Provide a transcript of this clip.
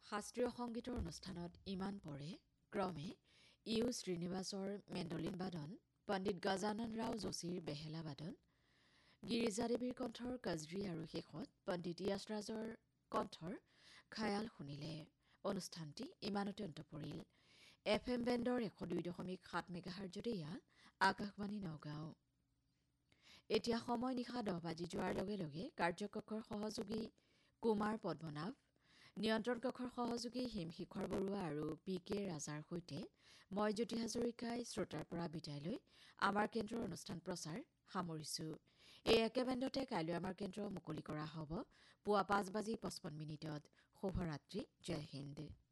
শাস্ত্ৰীয় সংগীতৰ অনুষ্ঠানত ইমান পৰে ক্ৰমে ইউ শ্ৰীনিবাসৰ মেণ্ডলিন বাদন, পণ্ডিত গজানন ৰাও যোশীৰ বেহেলা বাদন, গিৰিজা দেৱীৰ কণ্ঠৰ কজৰী আৰু শেষত পণ্ডিত য়াসৰাজৰ কণ্ঠৰ খায়াল শুনিলে। অনুষ্ঠানটি ইমানতে অন্ত পৰিল। FM বেণ্ডৰ 102.7 মেগাহাৰ্জত এয়া আকাশবাণী নগাঁও। এতিয়া সময় নিশা 10 বাজি যোৱাৰ লগে লগে কাৰ্যকক্ষৰ সহযোগী কুমাৰ পদ্মনাভ, নিয়ন্ত্ৰণ কক্ষৰ সহযোগী হিমশিখৰ বৰুৱা আৰু PK ৰাজাৰ সৈতে মই জ্যোতি হাজৰিকাই শ্ৰোতাৰ পৰা বিদায় লৈ আমাৰ কেন্দ্ৰৰ অনুষ্ঠান প্ৰচাৰ সামৰিছো। এই একেবেণ্ডতে কাইলৈ আমাৰ কেন্দ্ৰ মুকলি কৰা হ'ব পুৱা 5:55 শুভৰাত্ৰি। জয় হিন্দ।